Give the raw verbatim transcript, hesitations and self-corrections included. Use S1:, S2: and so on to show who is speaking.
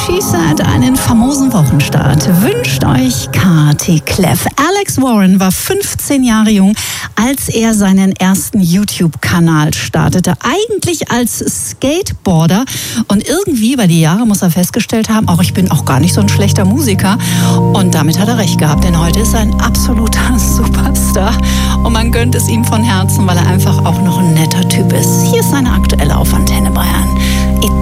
S1: She Said einen famosen Wochenstart. Wünscht euch Kati Kleff. Alex Warren war fünfzehn Jahre jung, als er seinen ersten YouTube-Kanal startete. Eigentlich als Skateboarder. Und irgendwie über die Jahre muss er festgestellt haben, auch ich bin auch gar nicht so ein schlechter Musiker. Und damit hat er recht gehabt, denn heute ist er ein absoluter Superstar. Und man gönnt es ihm von Herzen, weil er einfach auch noch ein netter Typ ist. Hier ist seine aktuelle auf Antenne Bayern.